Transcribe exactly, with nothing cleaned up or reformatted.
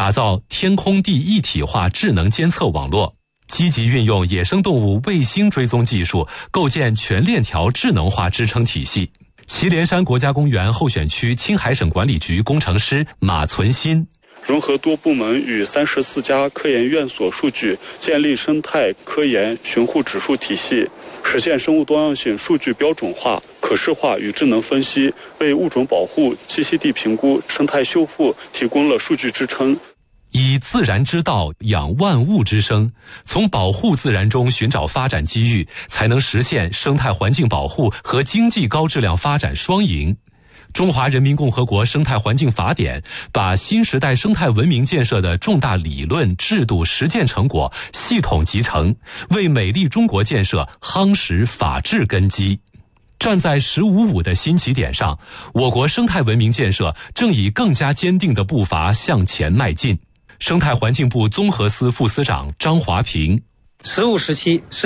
打造天空地一体化智能监测网络，积极运用野生动物卫星追踪技术，构建全链条智能化支撑体系。祁连山国家公园候选区青海省管理局工程师马存新， 融合多部门与三十四家科研院所数据，建立生态科研巡护指数体系，实现生物多样性数据标准化、可视化与智能分析，为物种保护、栖息地评估、生态修复提供了数据支撑。 以自然之道养万物之生，从保护自然中寻找发展机遇，才能实现生态环境保护和经济高质量发展双赢。中华人民共和国生态环境法典把新时代生态文明建设的重大理论、制度、实践成果系统集成，为美丽中国建设夯实法治根基。站在“十五五”的新起点上，我国生态文明建设正以更加坚定的步伐向前迈进。生态环境部综合司副司长张华平， 十五时期是